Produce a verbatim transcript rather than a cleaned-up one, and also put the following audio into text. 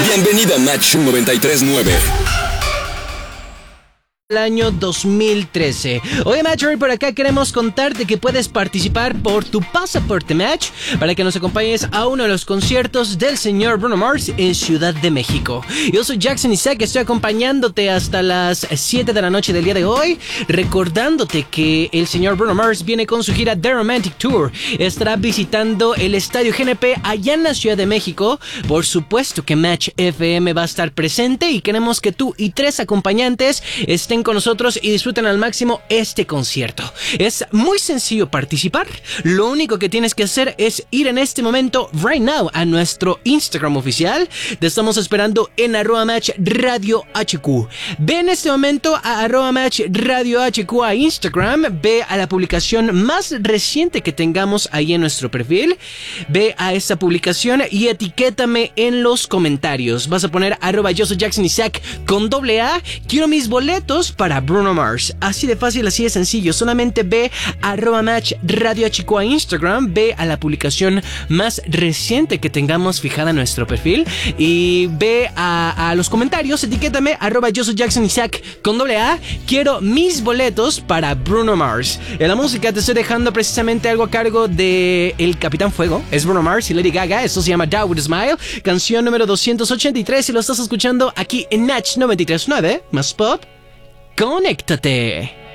Bienvenida a Match noventa y tres nueve. El año dos mil trece. Oye, Match, hoy por acá queremos contarte que puedes participar por tu pasaporte Match para que nos acompañes a uno de los conciertos del señor Bruno Mars en Ciudad de México. Yo soy Jackson Isaac, estoy acompañándote hasta las siete de la noche del día de hoy, recordándote que el señor Bruno Mars viene con su gira The Romantic Tour. Estará visitando el Estadio G N P allá en la Ciudad de México. Por supuesto que Match F M va a estar presente y queremos que tú y tres acompañantes estén con nosotros y disfruten al máximo este concierto. Es muy sencillo participar. Lo único que tienes que hacer es ir en este momento, right now, a nuestro Instagram oficial. Te estamos esperando en arroba match radio hq. Ve en este momento a arroba match radio hq a Instagram. Ve a la publicación más reciente que tengamos ahí en nuestro perfil. Ve a esta publicación y etiquétame en los comentarios. Vas a poner arroba yo soy Jackson Isaac con doble A. Quiero mis boletos para Bruno Mars. Así de fácil, así de sencillo. Solamente ve a arroba match radio hq a Instagram. Ve a la publicación más reciente que tengamos fijada en nuestro perfil. Y ve a, a los comentarios. Etiquétame arroba yo soy Jackson Isaac con doble A. Quiero mis boletos para Bruno Mars. En la música te estoy dejando precisamente algo a cargo de El Capitán Fuego. Es Bruno Mars y Lady Gaga. Esto se llama Die With a Smile. Canción número doscientos ochenta y tres. Y lo estás escuchando aquí en Match noventa y tres nueve. Más pop. Conéctate.